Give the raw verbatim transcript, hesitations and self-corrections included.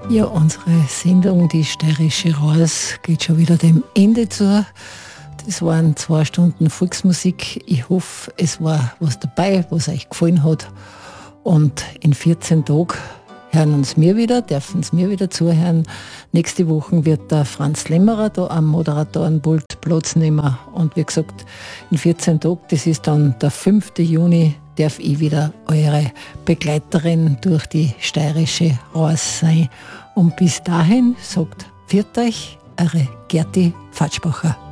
Ja, unsere Sendung, die steirische Raus, geht schon wieder dem Ende zu. Das waren zwei Stunden Volksmusik. Ich hoffe, es war was dabei, was euch gefallen hat. Und in vierzehn Tagen hören uns wir wieder, dürfen uns mir wieder zuhören. Nächste Woche wird der Franz Lämmerer da am Moderatorenpult Platz nehmen. Und wie gesagt, in vierzehn Tagen, das ist dann der fünfte Juni, darf ich wieder eure Begleiterin durch die steirische Raus sein. Und bis dahin sagt, pfiat euch, eure Gerti Fatschbacher.